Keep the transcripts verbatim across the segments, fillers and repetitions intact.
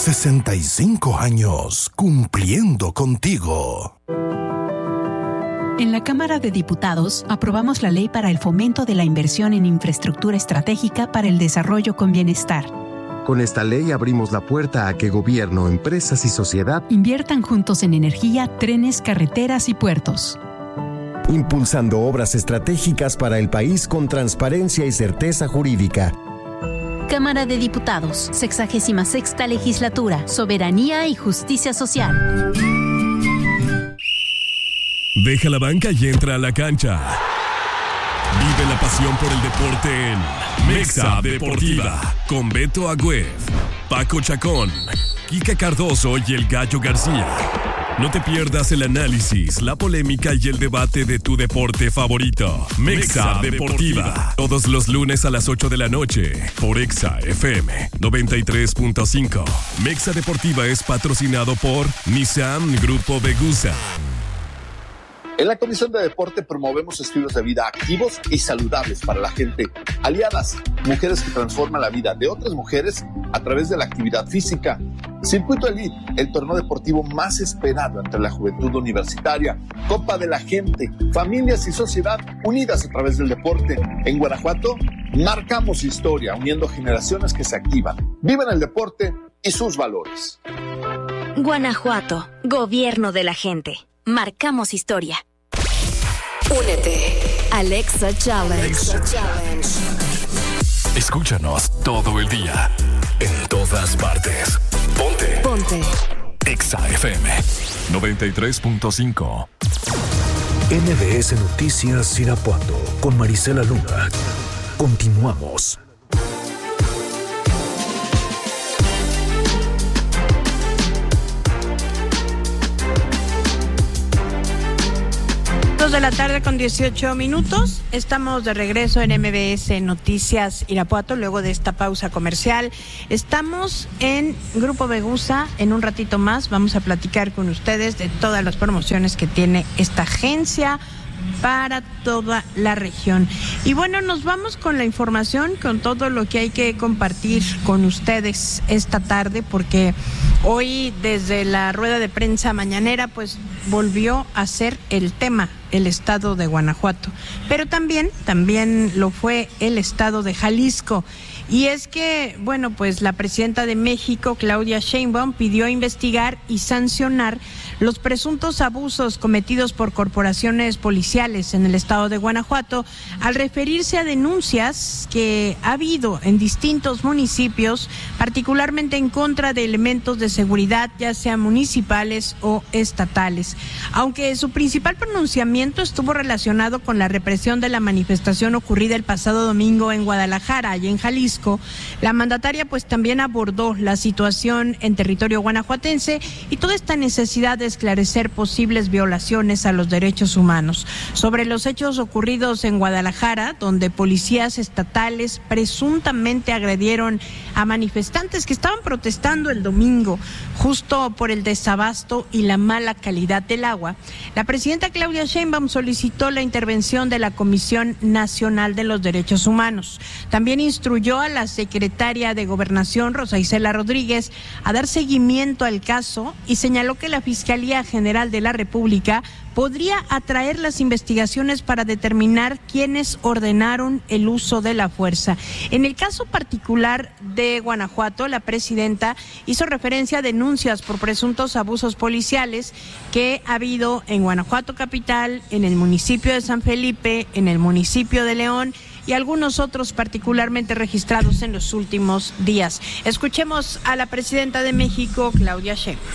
sesenta y cinco años cumpliendo contigo. En la Cámara de Diputados aprobamos la ley para el fomento de la inversión en infraestructura estratégica para el desarrollo con bienestar. Con esta ley abrimos la puerta a que gobierno, empresas y sociedad inviertan juntos en energía, trenes, carreteras y puertos. Impulsando obras estratégicas para el país con transparencia y certeza jurídica. Cámara de Diputados, sexagésima sexta legislatura, soberanía y justicia social. Deja la banca y entra a la cancha. Vive la pasión por el deporte en Mexa Deportiva, con Beto Agüed, Paco Chacón, Kika Cardoso y el Gallo García. No te pierdas el análisis, la polémica y el debate de tu deporte favorito. Mexa Deportiva, todos los lunes a las ocho de la noche, por Exa F M noventa y tres punto cinco. Mexa Deportiva es patrocinado por Nissan Grupo Vegusa. En la Comisión de Deporte promovemos estilos de vida activos y saludables para la gente. Aliadas, mujeres que transforman la vida de otras mujeres a través de la actividad física. Circuito Elite, el torneo deportivo más esperado entre la juventud universitaria. Copa de la Gente, familias y sociedad unidas a través del deporte. En Guanajuato, marcamos historia, uniendo generaciones que se activan, viven el deporte y sus valores. Guanajuato, gobierno de la gente. Marcamos historia. Únete. Alexa Challenge. Alexa Challenge. Escúchanos todo el día, en todas partes. Ponte. Ponte. Exa F M noventa y tres punto cinco. N B S Noticias Irapuato con Marisela Luna. Continuamos. De la tarde con dieciocho minutos. Estamos de regreso en M B S Noticias Irapuato luego de esta pausa comercial. Estamos en Grupo Vegusa. En un ratito más vamos a platicar con ustedes de todas las promociones que tiene esta agencia para toda la región. Y bueno, nos vamos con la información, con todo lo que hay que compartir con ustedes esta tarde, porque hoy desde la rueda de prensa mañanera pues volvió a ser el tema el estado de Guanajuato, pero también, también lo fue el estado de Jalisco. Y es que, bueno, pues la presidenta de México, Claudia Sheinbaum, pidió investigar y sancionar los presuntos abusos cometidos por corporaciones policiales en el estado de Guanajuato, al referirse a denuncias que ha habido en distintos municipios, particularmente en contra de elementos de seguridad, ya sean municipales o estatales. Aunque su principal pronunciamiento estuvo relacionado con la represión de la manifestación ocurrida el pasado domingo en Guadalajara y en Jalisco, la mandataria pues también abordó la situación en territorio guanajuatense y toda esta necesidad de esclarecer posibles violaciones a los derechos humanos. Sobre los hechos ocurridos en Guadalajara, donde policías estatales presuntamente agredieron a manifestantes que estaban protestando el domingo justo por el desabasto y la mala calidad del agua, la presidenta Claudia Sheinbaum solicitó la intervención de la Comisión Nacional de los Derechos Humanos. También instruyó a la secretaria de Gobernación, Rosa Isela Rodríguez, a dar seguimiento al caso y señaló que la Fiscalía General de la República podría atraer las investigaciones para determinar quiénes ordenaron el uso de la fuerza. En el caso particular de Guanajuato, la presidenta hizo referencia a denuncias por presuntos abusos policiales que ha habido en Guanajuato capital, en el municipio de San Felipe, en el municipio de León y algunos otros particularmente registrados en los últimos días. Escuchemos a la presidenta de México, Claudia Sheinbaum.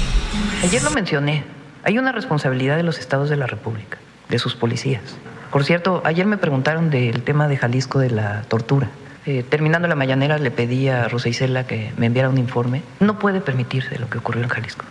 Ayer lo mencioné. Hay una responsabilidad de los estados de la República, de sus policías. Por cierto, ayer me preguntaron del tema de Jalisco de la tortura. Eh, terminando la mañanera le pedí a Rosa Isela que me enviara un informe. No puede permitirse lo que ocurrió en Jalisco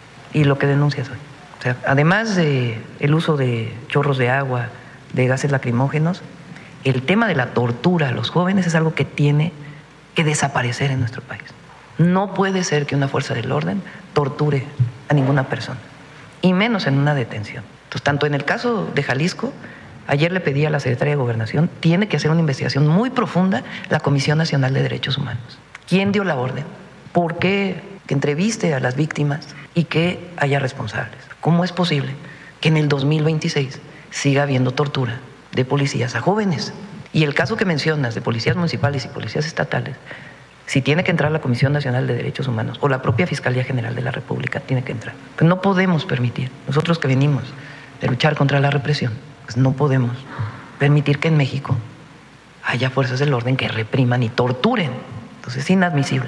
y lo que denuncias hoy. O sea, además de el uso de chorros de agua, de gases lacrimógenos, el tema de la tortura a los jóvenes es algo que tiene que desaparecer en nuestro país. No puede ser que una fuerza del orden torture a ninguna persona, y menos en una detención. Entonces, tanto en el caso de Jalisco, ayer le pedí a la Secretaría de Gobernación, tiene que hacer una investigación muy profunda la Comisión Nacional de Derechos Humanos. ¿Quién dio la orden? ¿Por qué que entreviste a las víctimas y que haya responsables. ¿Cómo es posible que en el dos mil veintiséis siga habiendo tortura de policías a jóvenes? Y el caso que mencionas de policías municipales y policías estatales, si tiene que entrar la Comisión Nacional de Derechos Humanos o la propia Fiscalía General de la República tiene que entrar. Pues no podemos permitir, nosotros que venimos de luchar contra la represión, pues no podemos permitir que en México haya fuerzas del orden que repriman y torturen. Entonces es inadmisible.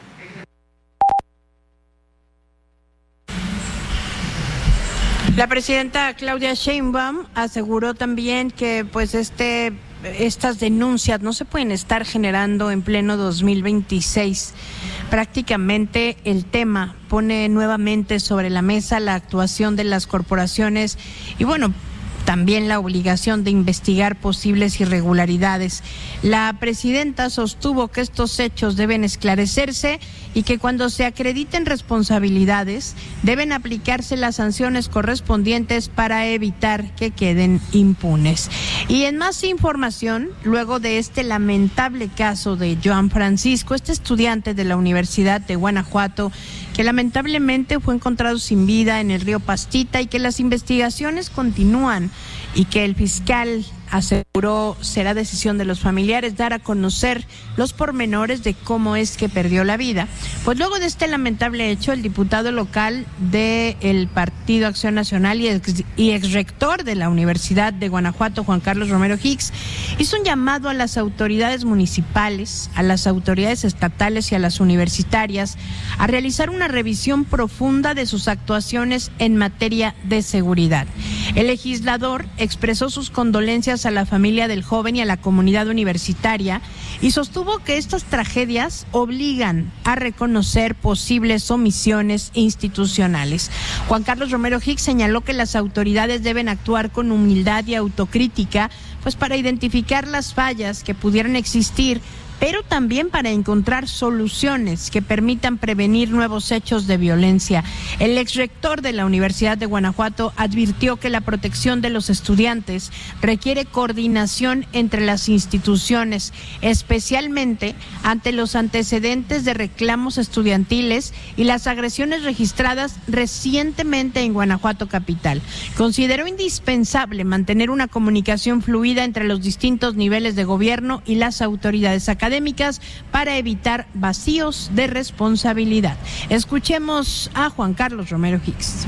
La presidenta Claudia Sheinbaum aseguró también que pues este estas denuncias no se pueden estar generando en pleno dos mil veintiséis. Prácticamente el tema pone nuevamente sobre la mesa la actuación de las corporaciones y bueno, también la obligación de investigar posibles irregularidades. La presidenta sostuvo que estos hechos deben esclarecerse y que cuando se acrediten responsabilidades deben aplicarse las sanciones correspondientes para evitar que queden impunes. Y en más información, luego de este lamentable caso de Joan Francisco, este estudiante de la Universidad de Guanajuato, que lamentablemente fue encontrado sin vida en el río Pastita y que las investigaciones continúan y que el fiscal aseguró será decisión de los familiares dar a conocer los pormenores de cómo es que perdió la vida. Pues luego de este lamentable hecho, el diputado local del Partido Acción Nacional y ex, y exrector de la Universidad de Guanajuato, Juan Carlos Romero Hicks, hizo un llamado a las autoridades municipales, a las autoridades estatales y a las universitarias a realizar una revisión profunda de sus actuaciones en materia de seguridad. El legislador expresó sus condolencias a la familia del joven y a la comunidad universitaria y sostuvo que estas tragedias obligan a reconocer posibles omisiones institucionales. Juan Carlos Romero Hicks señaló que las autoridades deben actuar con humildad y autocrítica, pues para identificar las fallas que pudieran existir, pero también para encontrar soluciones que permitan prevenir nuevos hechos de violencia. El exrector de la Universidad de Guanajuato advirtió que la protección de los estudiantes requiere coordinación entre las instituciones, especialmente ante los antecedentes de reclamos estudiantiles y las agresiones registradas recientemente en Guanajuato capital. Consideró indispensable mantener una comunicación fluida entre los distintos niveles de gobierno y las autoridades académicas para evitar vacíos de responsabilidad. Escuchemos a Juan Carlos Romero Hicks.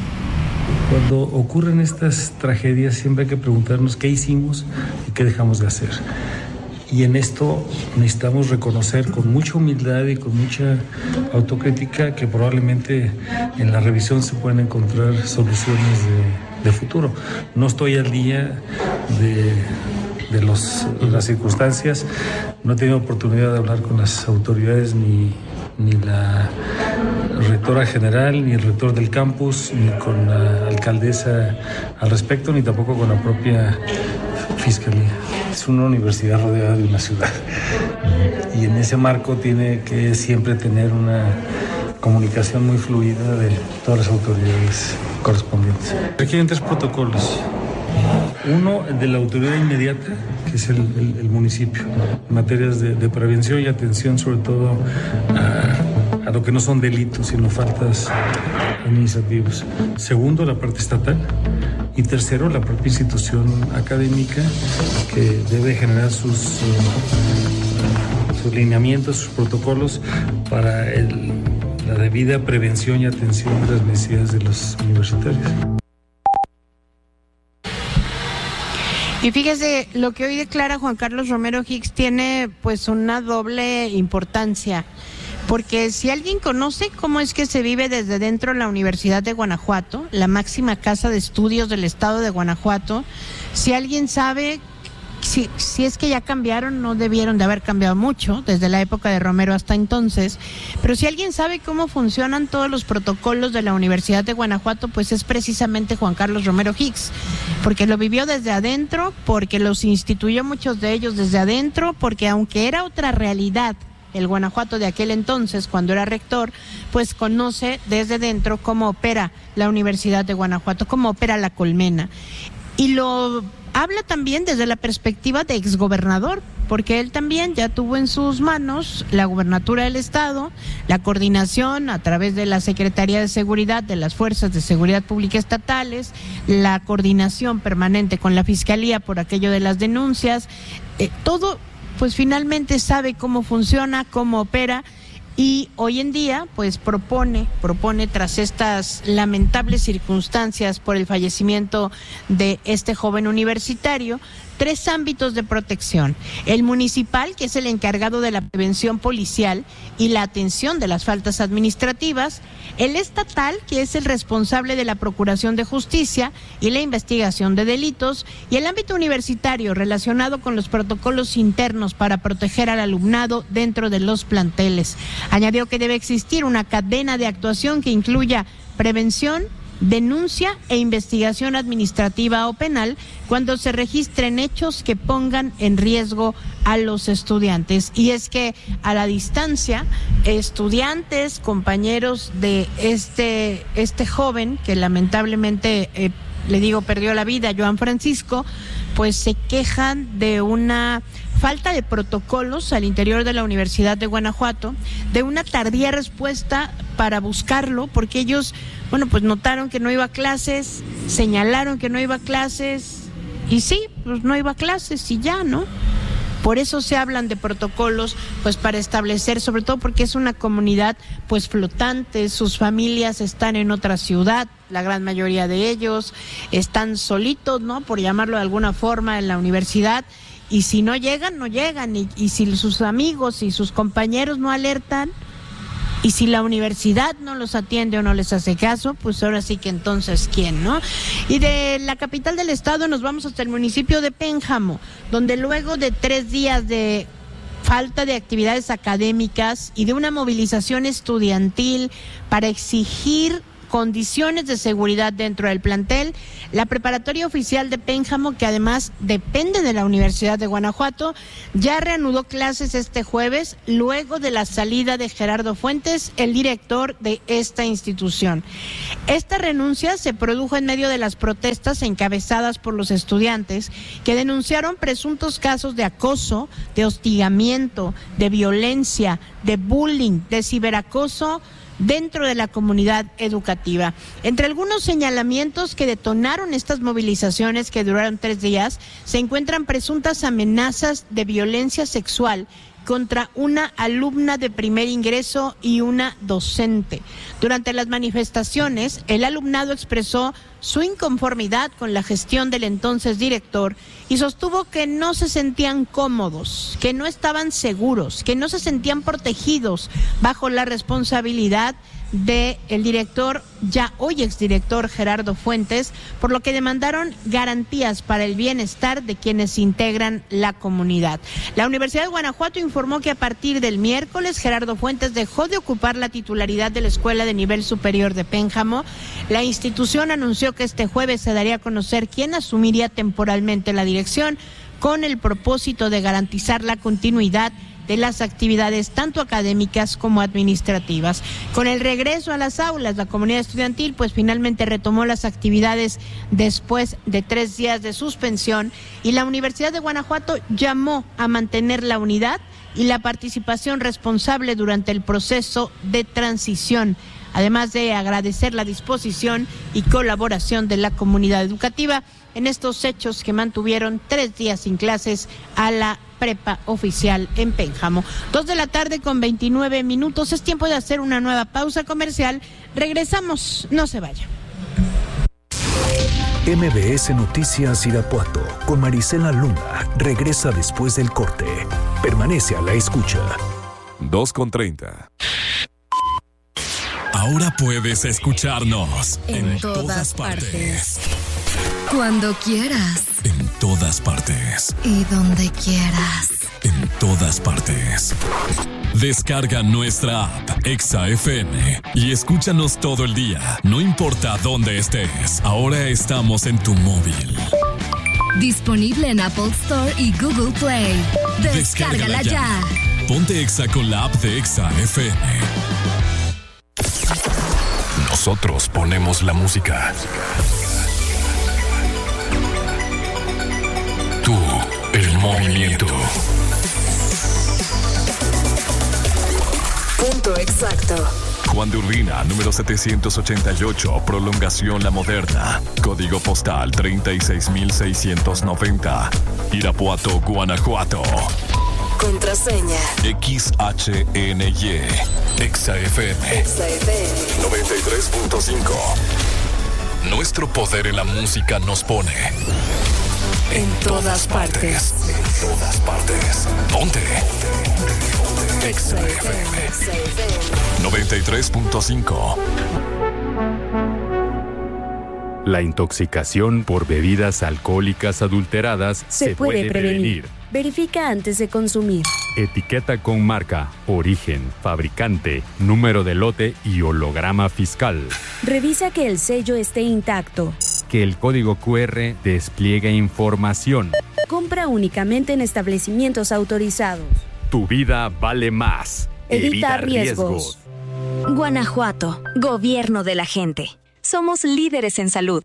Cuando ocurren estas tragedias siempre hay que preguntarnos qué hicimos y qué dejamos de hacer. Y en esto necesitamos reconocer con mucha humildad y con mucha autocrítica que probablemente en la revisión se pueden encontrar soluciones de, de futuro. No estoy al día de... de los, las circunstancias, no he tenido oportunidad de hablar con las autoridades, ni, ni la rectora general, ni el rector del campus, ni con la alcaldesa al respecto, ni tampoco con la propia fiscalía. Es una universidad rodeada de una ciudad y en ese marco tiene que siempre tener una comunicación muy fluida de todas las autoridades correspondientes. Requieren tres protocolos. Uno, el de la autoridad inmediata, que es el, el, el municipio, en materias de, de prevención y atención sobre todo a, a lo que no son delitos, sino faltas administrativas. Segundo, la parte estatal. Y tercero, la propia institución académica, que debe generar sus, uh, sus lineamientos, sus protocolos para el, la debida prevención y atención de las necesidades de los universitarios. Y fíjese, lo que hoy declara Juan Carlos Romero Hicks tiene pues una doble importancia, porque si alguien conoce cómo es que se vive desde dentro de la Universidad de Guanajuato, la máxima casa de estudios del estado de Guanajuato, si alguien sabe, si, si es que ya cambiaron, no debieron de haber cambiado mucho desde la época de Romero hasta entonces, pero si alguien sabe cómo funcionan todos los protocolos de la Universidad de Guanajuato, pues es precisamente Juan Carlos Romero Hicks, porque lo vivió desde adentro, porque los instituyó muchos de ellos desde adentro, porque aunque era otra realidad el Guanajuato de aquel entonces, cuando era rector, pues conoce desde dentro cómo opera la Universidad de Guanajuato, cómo opera la Colmena. Y lo habla también desde la perspectiva de exgobernador, porque él también ya tuvo en sus manos la gubernatura del estado, la coordinación a través de la Secretaría de Seguridad de las Fuerzas de Seguridad Pública estatales, la coordinación permanente con la Fiscalía por aquello de las denuncias, eh, todo, pues finalmente sabe cómo funciona, cómo opera. Y hoy en día, pues propone, propone tras estas lamentables circunstancias por el fallecimiento de este joven universitario, tres ámbitos de protección: el municipal, que es el encargado de la prevención policial y la atención de las faltas administrativas; el estatal, que es el responsable de la procuración de justicia y la investigación de delitos; y el ámbito universitario, relacionado con los protocolos internos para proteger al alumnado dentro de los planteles. Añadió que debe existir una cadena de actuación que incluya prevención, denuncia e investigación administrativa o penal cuando se registren hechos que pongan en riesgo a los estudiantes. Y es que a la distancia, estudiantes, compañeros de este, este joven que lamentablemente, eh, le digo, perdió la vida, Joan Francisco, pues se quejan de una falta de protocolos al interior de la Universidad de Guanajuato, de una tardía respuesta para buscarlo, porque ellos, bueno, pues notaron que no iba a clases, señalaron que no iba a clases, y sí, pues no iba a clases y ya, ¿no? Por eso se hablan de protocolos, pues para establecer, sobre todo porque es una comunidad pues flotante, sus familias están en otra ciudad, la gran mayoría de ellos están solitos, ¿no?, por llamarlo de alguna forma, en la universidad, y si no llegan, no llegan, y, y si sus amigos y sus compañeros no alertan, y si la universidad no los atiende o no les hace caso, pues ahora sí que entonces, ¿quién, no? Y de la capital del estado nos vamos hasta el municipio de Pénjamo, donde luego de tres días de falta de actividades académicas y de una movilización estudiantil para exigir condiciones de seguridad dentro del plantel, la Preparatoria Oficial de Pénjamo, que además depende de la Universidad de Guanajuato, ya reanudó clases este jueves, luego de la salida de Gerardo Fuentes, el director de esta institución. Esta renuncia se produjo en medio de las protestas encabezadas por los estudiantes, que denunciaron presuntos casos de acoso, de hostigamiento, de violencia, de bullying, de ciberacoso dentro de la comunidad educativa. Entre algunos señalamientos que detonaron estas movilizaciones que duraron tres días, se encuentran presuntas amenazas de violencia sexual contra una alumna de primer ingreso y una docente. Durante las manifestaciones, el alumnado expresó su inconformidad con la gestión del entonces director y sostuvo que no se sentían cómodos, que no estaban seguros, que no se sentían protegidos bajo la responsabilidad de el director, ya hoy exdirector Gerardo Fuentes, por lo que demandaron garantías para el bienestar de quienes integran la comunidad. La Universidad de Guanajuato informó que a partir del miércoles Gerardo Fuentes dejó de ocupar la titularidad de la Escuela de Nivel Superior de Pénjamo. La institución anunció que este jueves se daría a conocer quién asumiría temporalmente la dirección, con el propósito de garantizar la continuidad de las actividades tanto académicas como administrativas. Con el regreso a las aulas, la comunidad estudiantil pues finalmente retomó las actividades después de tres días de suspensión, y la Universidad de Guanajuato llamó a mantener la unidad y la participación responsable durante el proceso de transición, además de agradecer la disposición y colaboración de la comunidad educativa en estos hechos que mantuvieron tres días sin clases a la Prepa Oficial en Pénjamo. Dos de la tarde con veintinueve minutos. Es tiempo de hacer una nueva pausa comercial. Regresamos, no se vaya. M B S Noticias Irapuato con Marisela Luna regresa después del corte. Permanece a la escucha. dos con treinta. Ahora puedes escucharnos en, en todas, todas partes. partes. Cuando quieras. En todas partes. Y donde quieras. En todas partes. Descarga nuestra app Exa F M y escúchanos todo el día, no importa dónde estés. Ahora estamos en tu móvil. Disponible en Apple Store y Google Play. Descárgala, Descárgala ya. ya. Ponte Exa con la app de Exa F M. Nosotros ponemos la música. Tú, el movimiento. Punto exacto. Juan de Urbina, número setecientos ochenta y ocho, Prolongación La Moderna. Código postal treinta y seis mil seiscientos noventa. Irapuato, Guanajuato. Contraseña. X H N Y. Exa F M. Exa F M. noventa y tres punto cinco. Nuestro poder en la música nos pone en todas partes. En todas partes. Ponte. Exa F M. noventa y tres punto cinco. La intoxicación por bebidas alcohólicas adulteradas se, se puede, puede prevenir. prevenir. Verifica antes de consumir. Etiqueta con marca, origen, fabricante, número de lote y holograma fiscal. Revisa que el sello esté intacto. Que el código cu erre despliegue información. Compra únicamente en establecimientos autorizados. Tu vida vale más. Evita, Evita riesgos. riesgos. Guanajuato, gobierno de la gente. Somos líderes en salud.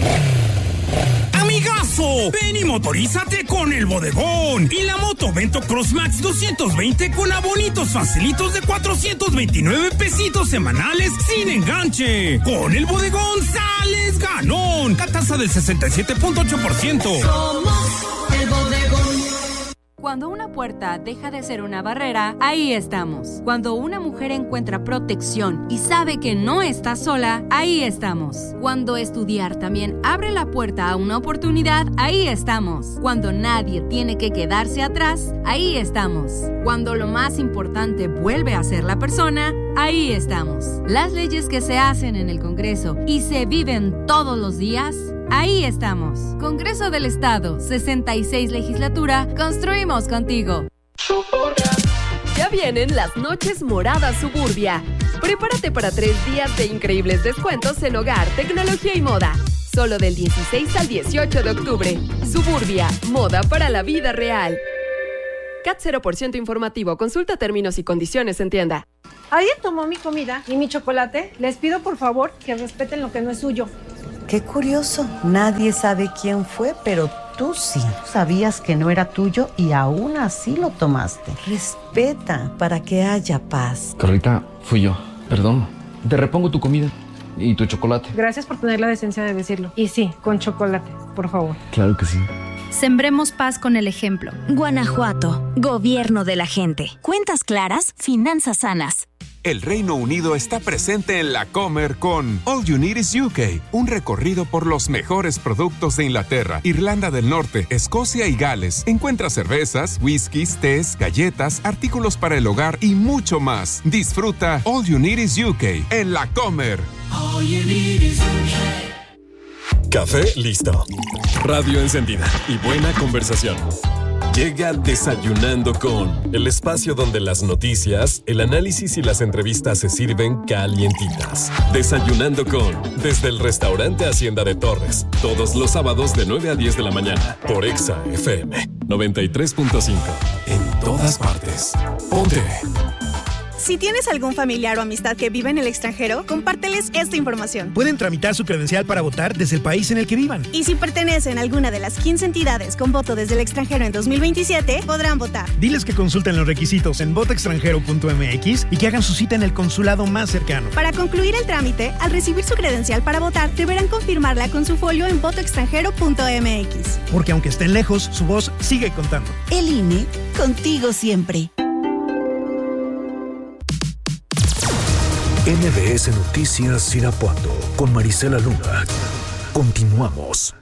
¡Amigazo! Ven y motorízate con el bodegón. Y la moto Vento Cross Max doscientos veinte con abonitos facilitos de cuatrocientos veintinueve pesitos semanales sin enganche. Con el bodegón sales ganón. Tasa del sesenta y siete punto ocho por ciento. Somos el bodegón. Cuando una puerta deja de ser una barrera, ahí estamos. Cuando una mujer encuentra protección y sabe que no está sola, ahí estamos. Cuando estudiar también abre la puerta a una oportunidad, ahí estamos. Cuando nadie tiene que quedarse atrás, ahí estamos. Cuando lo más importante vuelve a ser la persona, ahí estamos. Las leyes que se hacen en el Congreso y se viven todos los días, ahí estamos. Congreso del Estado, sesenta y seis Legislatura, construimos contigo. Ya vienen las noches moradas Suburbia. Prepárate para tres días de increíbles descuentos en hogar, tecnología y moda. Solo del dieciséis al dieciocho de octubre. Suburbia, moda para la vida real. C A T cero por ciento informativo. Consulta términos y condiciones en tienda. ¿Alguien tomó mi comida y mi chocolate? Les pido por favor que respeten lo que no es suyo. Qué curioso, nadie sabe quién fue, pero tú sí. Sabías que no era tuyo y aún así lo tomaste. Respeta para que haya paz. Carlita, fui yo. Perdón. Te repongo tu comida y tu chocolate. Gracias por tener la decencia de decirlo. Y sí, con chocolate, por favor. Claro que sí. Sembremos paz con el ejemplo. Guanajuato, gobierno de la gente. Cuentas claras, finanzas sanas. El Reino Unido está presente en la Comer con All You Need is U K, un recorrido por los mejores productos de Inglaterra, Irlanda del Norte, Escocia y Gales. Encuentra cervezas, whiskies, tés, galletas, artículos para el hogar y mucho más. Disfruta All You Need is U K en la Comer. All you need is U K. Café listo. Radio encendida y buena conversación. Llega Desayunando con, el espacio donde las noticias, el análisis y las entrevistas se sirven calientitas. Desayunando con, desde el restaurante Hacienda de Torres, todos los sábados de nueve a diez de la mañana, por Exa F M noventa y tres punto cinco. En todas partes. Ponte. Si tienes algún familiar o amistad que vive en el extranjero, compárteles esta información. Pueden tramitar su credencial para votar desde el país en el que vivan. Y si pertenecen a alguna de las quince entidades con voto desde el extranjero en dos mil veintisiete, podrán votar. Diles que consulten los requisitos en voto extranjero punto m x y que hagan su cita en el consulado más cercano. Para concluir el trámite, al recibir su credencial para votar, deberán confirmarla con su folio en voto extranjero punto m x. Porque aunque estén lejos, su voz sigue contando. El I N E, contigo siempre. M B S Noticias Irapuato con Marisela Luna. Continuamos.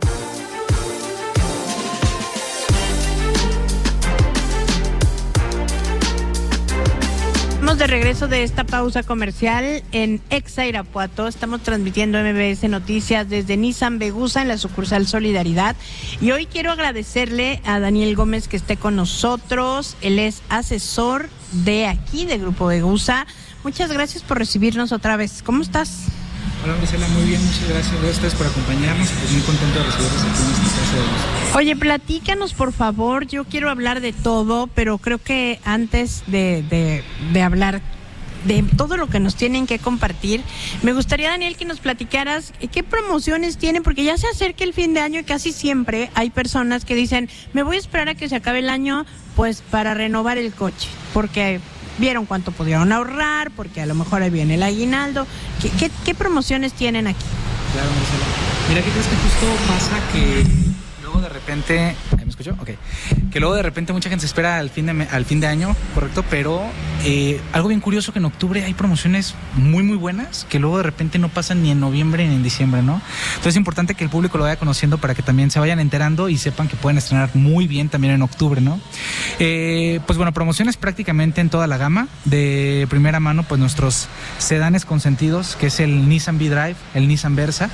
Estamos de regreso de esta pausa comercial en Exa Irapuato. Estamos transmitiendo M B S Noticias desde Nissan Vegusa en la sucursal Solidaridad. Y hoy quiero agradecerle a Daniel Gómez que esté con nosotros. Él es asesor de aquí, de Grupo Vegusa. Muchas gracias por recibirnos otra vez. ¿Cómo estás? Hola, Marisela, muy bien, muchas gracias a ustedes por acompañarnos y pues muy contento de recibirlos aquí en esta casa de luz. Oye, platícanos por favor, yo quiero hablar de todo, pero creo que antes de, de, de hablar de todo lo que nos tienen que compartir, me gustaría, Daniel, que nos platicaras qué promociones tienen, porque ya se acerca el fin de año y casi siempre hay personas que dicen, me voy a esperar a que se acabe el año pues para renovar el coche, porque vieron cuánto pudieron ahorrar, porque a lo mejor ahí viene el aguinaldo. ¿Qué, qué, qué promociones tienen aquí? Claro, Marcela. Mira, ¿qué crees que justo pasa que luego de repente... ¿Me escuchó? Ok. Que luego de repente mucha gente se espera al fin de, al fin de año, correcto, pero eh, algo bien curioso que en octubre hay promociones muy muy buenas que luego de repente no pasan ni en noviembre ni en diciembre, ¿no? Entonces es importante que el público lo vaya conociendo para que también se vayan enterando y sepan que pueden estrenar muy bien también en octubre, ¿no? Eh, pues bueno, promociones prácticamente en toda la gama. De primera mano, pues nuestros sedanes consentidos, que es el Nissan V-Drive, el Nissan Versa.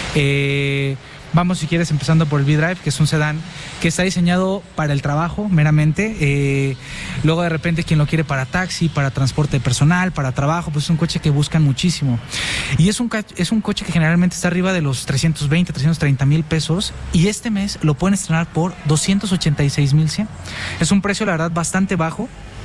Eh... Vamos, si quieres, empezando por el V-Drive, que es un sedán que está diseñado para el trabajo meramente. Eh, luego, de repente, quien lo quiere para taxi, para transporte personal, para trabajo, pues es un coche que buscan muchísimo. Y es un, es un coche que generalmente está arriba de los trescientos veinte, trescientos treinta mil pesos. Y este mes lo pueden estrenar por doscientos ochenta y seis mil cien. Es un precio, la verdad, bastante bajo.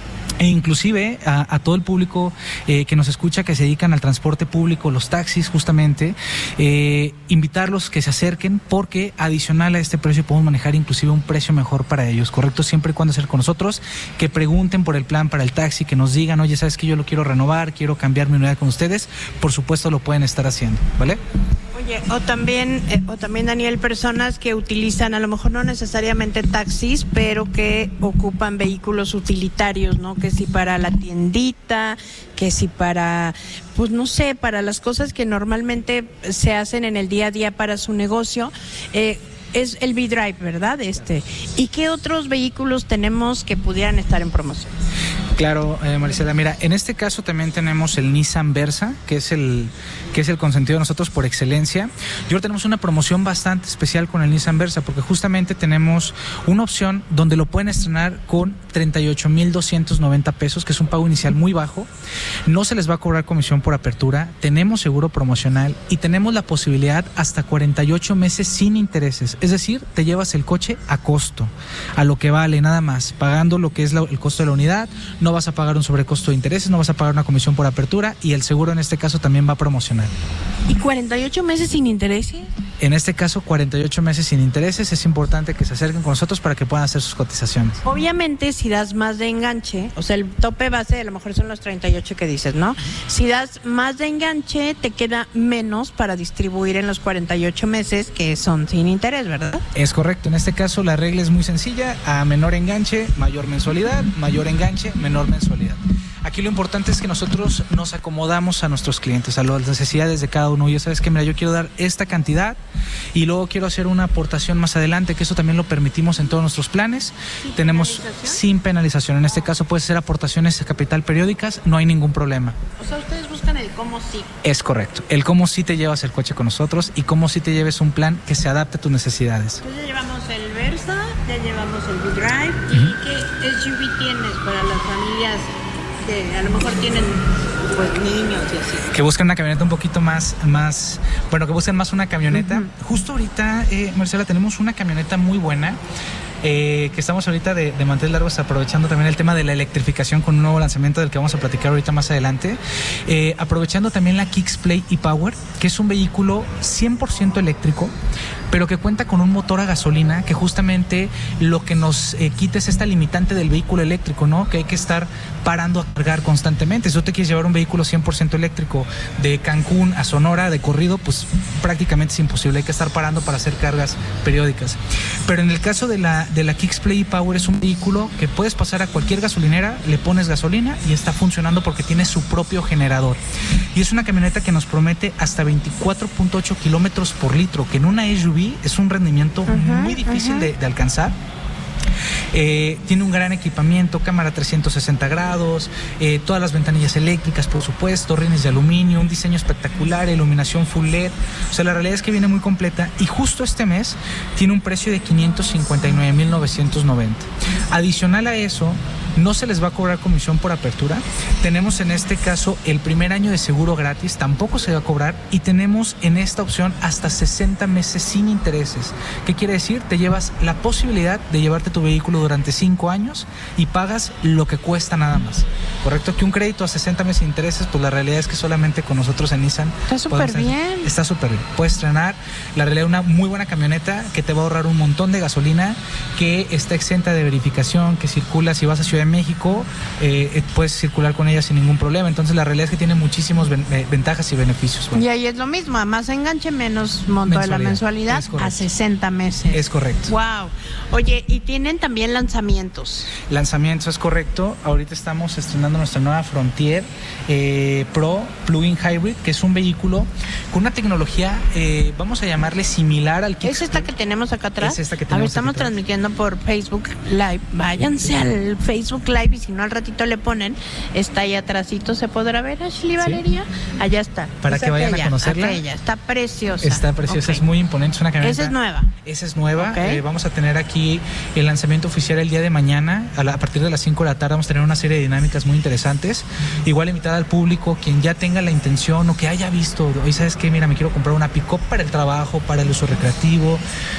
E inclusive a, a todo el público eh, que nos escucha, que se dedican al transporte público, los taxis justamente, eh, invitarlos que se acerquen, porque adicional a este precio podemos manejar inclusive un precio mejor para ellos, ¿correcto? Siempre y cuando sea con nosotros, que pregunten por el plan para el taxi, que nos digan, oye, ¿sabes que yo lo quiero renovar, quiero cambiar mi unidad con ustedes? Por supuesto lo pueden estar haciendo, ¿vale? Oye, o también, eh, o también, Daniel, personas que utilizan, a lo mejor no necesariamente taxis, pero que ocupan vehículos utilitarios, ¿no? Que si para la tiendita, que si para, pues no sé, para las cosas que normalmente se hacen en el día a día para su negocio. Eh, es el V-Drive, ¿verdad? Este. ¿Y qué otros vehículos tenemos que pudieran estar en promoción? Claro, eh, Maricela, mira, en este caso también tenemos el Nissan Versa, que es el que es el consentido de nosotros por excelencia. Y ahora tenemos una promoción bastante especial con el Nissan Versa, porque justamente tenemos una opción donde lo pueden estrenar con treinta y ocho mil doscientos noventa pesos, que es un pago inicial muy bajo. No se les va a cobrar comisión por apertura, tenemos seguro promocional y tenemos la posibilidad hasta cuarenta y ocho meses sin intereses. Es decir, te llevas el coche a costo, a lo que vale, nada más, pagando lo que es la, el costo de la unidad. No vas a pagar un sobrecosto de intereses, no vas a pagar una comisión por apertura, y el seguro en este caso también va a promocionar. ¿Y cuarenta y ocho meses sin intereses? En este caso, cuarenta y ocho meses sin intereses. Es importante que se acerquen con nosotros para que puedan hacer sus cotizaciones. Obviamente, si das más de enganche, o sea, el tope base a lo mejor son los treinta y ocho que dices, ¿no? Si das más de enganche, te queda menos para distribuir en los cuarenta y ocho meses que son sin interés, ¿verdad? Es correcto. En este caso, la regla es muy sencilla. A menor enganche, mayor mensualidad. Mayor enganche, menor mensualidad. Aquí lo importante es que nosotros nos acomodamos a nuestros clientes, a las necesidades de cada uno. Ya sabes que, mira, yo quiero dar esta cantidad y luego quiero hacer una aportación más adelante, que eso también lo permitimos en todos nuestros planes. ¿Sin Tenemos penalización? Sin penalización. En este caso puede ser aportaciones de capital periódicas, no hay ningún problema. O sea, ustedes buscan el cómo sí. Es correcto. El cómo sí te llevas el coche con nosotros y cómo sí te lleves un plan que se adapte a tus necesidades. Entonces ya llevamos el Versa, ya llevamos el V-Drive. ¿Y uh-huh. qué S U V tienes para las familias que a lo mejor tienen pues niños y así? Que buscan una camioneta un poquito más, más bueno, que buscan más una camioneta. Uh-huh. Justo ahorita, eh, Marcela, tenemos una camioneta muy buena. Eh, que estamos ahorita de, de manteles largos, aprovechando también el tema de la electrificación con un nuevo lanzamiento del que vamos a platicar ahorita más adelante, eh, aprovechando también la Kicks Play e-Power, que es un vehículo cien por ciento eléctrico, pero que cuenta con un motor a gasolina, que justamente lo que nos eh, quita es esta limitante del vehículo eléctrico, ¿no? Que hay que estar parando a cargar constantemente. Si tú te quieres llevar un vehículo cien por ciento eléctrico de Cancún a Sonora de corrido, pues prácticamente es imposible, hay que estar parando para hacer cargas periódicas. Pero en el caso de la de la Kicks Play e-Power, es un vehículo que puedes pasar a cualquier gasolinera, le pones gasolina y está funcionando porque tiene su propio generador. Y es una camioneta que nos promete hasta veinticuatro punto ocho kilómetros por litro, que en una S U V es un rendimiento uh-huh, muy difícil uh-huh. de, de alcanzar. Eh, tiene un gran equipamiento, cámara trescientos sesenta grados, eh, todas las ventanillas eléctricas, por supuesto, rines de aluminio, un diseño espectacular, iluminación full L E D. O sea, la realidad es que viene muy completa, y justo este mes tiene un precio de quinientos cincuenta y nueve mil novecientos noventa. Adicional a eso, no se les va a cobrar comisión por apertura. Tenemos en este caso el primer año de seguro gratis, tampoco se va a cobrar, y tenemos en esta opción hasta sesenta meses sin intereses. ¿Qué quiere decir? Te llevas la posibilidad de llevarte tu vehículo durante cinco años y pagas lo que cuesta nada más. ¿Correcto? Que un crédito a sesenta meses sin intereses, pues la realidad es que solamente con nosotros en Nissan está súper bien. Está súper bien. Puedes estrenar, la realidad, una muy buena camioneta que te va a ahorrar un montón de gasolina, que está exenta de verificación, que circula, si vas a Ciudad Ciudad de México, eh, puedes circular con ella sin ningún problema. Entonces la realidad es que tiene muchísimas ven- eh, ventajas y beneficios. Bueno. Y ahí es lo mismo, a más enganche, menos monto de la mensualidad a sesenta meses. Es correcto. Wow. Oye, y tienen también lanzamientos. Lanzamientos, es correcto. Ahorita estamos estrenando nuestra nueva Frontier eh, Pro Plug-in Hybrid, que es un vehículo con una tecnología, eh, vamos a llamarle similar al Kicks. ¿Es esta que tenemos acá atrás? Es esta que a ver, tenemos estamos aquí atrás. transmitiendo por Facebook Live. Váyanse al Facebook Live y si no al ratito le ponen, está ahí atrásito, ¿se podrá ver, Ashley Valeria? Sí. Allá está. Para es que vayan aquella, a conocerla. Aquella. Está preciosa. Está preciosa, Okay. es muy imponente, es una camioneta. Esa es nueva. Esa es nueva. Okay. Eh, vamos a tener aquí el lanzamiento oficial el día de mañana. A, la, a partir de las cinco de la tarde vamos a tener una serie de dinámicas muy interesantes. Igual invitar al público, quien ya tenga la intención o que haya visto, oye, ¿sabes qué? Mira, me quiero comprar una pick-up para el trabajo, para el uso recreativo,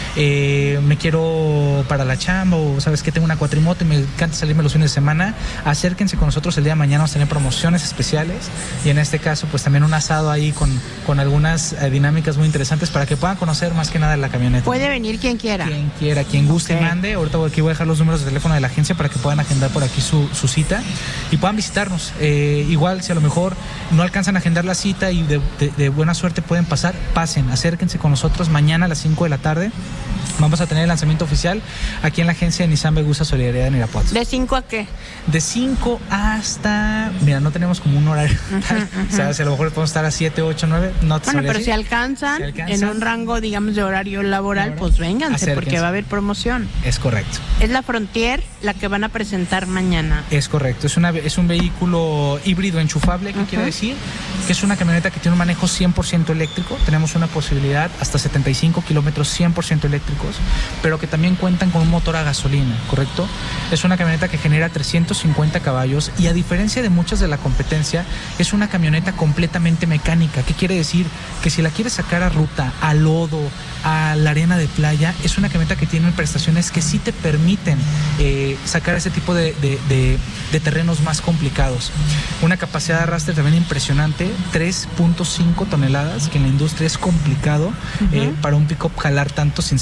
eh, me quiero para la chamba, o ¿sabes qué? Tengo una cuatrimoto y me encanta salirme los fines de semana. Acérquense con nosotros el día de mañana, vamos a tener promociones especiales y en este caso pues también un asado ahí con, con algunas eh, dinámicas muy interesantes para que puedan conocer más que nada la camioneta. Puede venir quien quiera. Quien quiera, quien guste, Okay. mande. Ahorita aquí voy a dejar los números de teléfono de la agencia para que puedan agendar por aquí su, su cita y puedan visitarnos. Eh, igual, si a lo mejor no alcanzan a agendar la cita y de, de, de buena suerte pueden pasar, pasen, acérquense con nosotros mañana a las cinco de la tarde. Vamos a tener el lanzamiento oficial aquí en la agencia de Nissan Vegusa Solidaridad en Irapuato. ¿De cinco a qué? De cinco hasta... Mira, no tenemos como un horario. Uh-huh, uh-huh. O sea, si a lo mejor podemos estar a siete, ocho, nueve, no te Bueno, pero decir. si alcanzan, si alcanzan en un rango, digamos, de horario laboral, Ahora, pues vénganse, acérquense. Porque va a haber promoción. Es correcto. Es la Frontier la que van a presentar mañana. Es correcto. Es, una, es un vehículo híbrido enchufable, ¿qué uh-huh. quiere decir? Que es una camioneta que tiene un manejo cien por ciento eléctrico. Tenemos una posibilidad hasta setenta y cinco kilómetros cien por ciento eléctricos, pero que también cuentan con un motor a gasolina, ¿correcto? Es una camioneta que genera trescientos cincuenta caballos y a diferencia de muchas de la competencia, es una camioneta completamente mecánica. ¿Qué quiere decir? Que si la quieres sacar a ruta, a lodo, a la arena de playa, es una camioneta que tiene prestaciones que sí te permiten eh, sacar ese tipo de, de, de, de terrenos más complicados. Una capacidad de arrastre también impresionante, tres punto cinco toneladas, que en la industria es complicado uh-huh. eh, para un pick-up jalar tanto sin